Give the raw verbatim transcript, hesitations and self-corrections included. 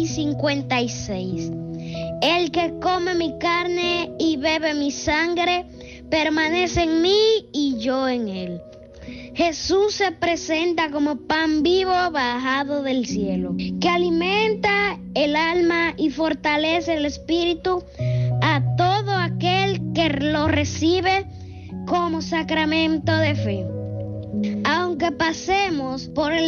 y cincuenta y seis. El que come mi carne y bebe mi sangre, permanece en mí y yo en él. Jesús se presenta como pan vivo bajado del cielo, que alimenta el alma y fortalece el espíritu a todo aquel que lo recibe como sacramento de fe. Aunque pasemos por el